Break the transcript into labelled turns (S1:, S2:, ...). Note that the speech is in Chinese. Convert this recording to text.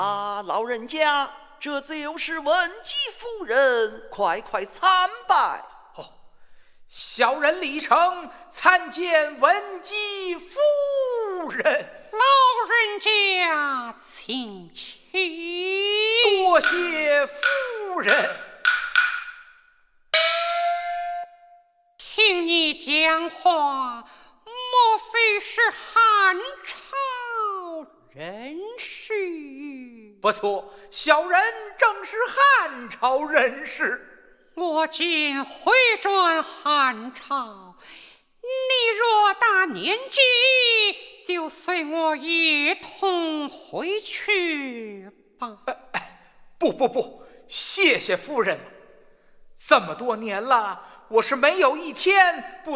S1: 啊，老人家，这就是文姬夫人，快快参拜。
S2: 哦，小人李成参见文姬夫人。
S3: 老人家请去。
S2: 多谢夫人。
S3: 听你讲话，莫非是汉朝人士？
S2: 不错，小人正是汉朝人士。
S3: 我今回转汉朝，你若大年纪，就随我一同回去吧。
S2: 不，谢谢夫人。这么多年了，我是没有一天不